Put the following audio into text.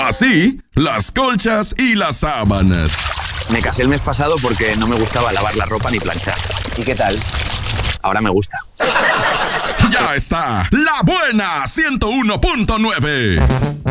Así, las colchas y las sábanas. Me casé el mes pasado porque no me gustaba lavar la ropa ni planchar. ¿Y qué tal? Ahora me gusta. Ya está, La Buena 101.9.